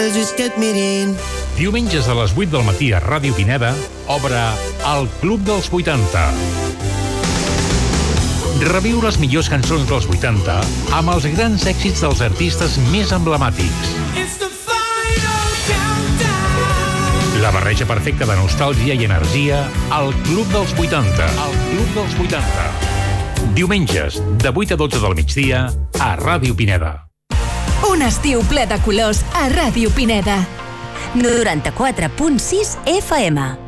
just get mirint. Diumenges a les 8 del matí a Ràdio Pineda obre el Club dels 80. Reviu les millors cançons dels 80 amb els grans èxits dels artistes més emblemàtics. La barreja perfecta de nostàlgia i energia al Club dels 80. El Club dels 80. Diumenges, de 8 a 12 del migdia, a Ràdio Pineda. Un estiu ple de colors a Ràdio Pineda. 94.6 FM.